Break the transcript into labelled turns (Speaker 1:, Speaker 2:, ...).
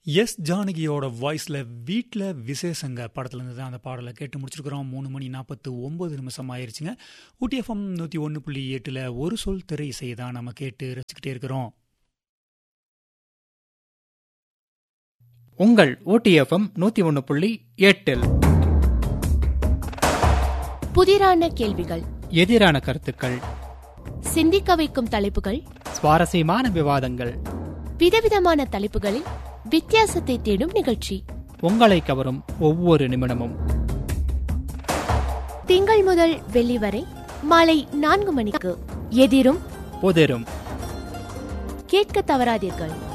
Speaker 1: S ஜானகியோட வாய்ஸில் வீட்டில் விசேஷங்க படத்துலேருந்து தான் அந்த பாடலை கேட்டு முடிச்சிருக்கிறோம். 3:49 ஆயிடுச்சுங்க. ஊட்டி எஃப்எம் 101.8 ஒரு சொல் திரை இசை தான் நம்ம கேட்டு ரசிச்சுக்கிட்டே இருக்கிறோம்.
Speaker 2: உங்கள் OTFM 101.8
Speaker 3: புதிரான கேள்விகள்,
Speaker 2: எதிரான கருத்துக்கள்,
Speaker 3: சிந்திக்க வைக்கும் தலைப்புகள்,
Speaker 2: சுவாரஸ்யமான விவாதங்கள்,
Speaker 3: விதவிதமான தலைப்புகளில் வித்தியாசத்தை தேடும் நிகழ்ச்சி,
Speaker 2: உங்களை கவரும் ஒவ்வொரு நிமிடமும்.
Speaker 3: திங்கள் முதல் வெள்ளி வரை மாலை 4 மணிக்கு எதிரும்
Speaker 2: புதிரும்
Speaker 3: கேட்க தவறாதீர்கள்.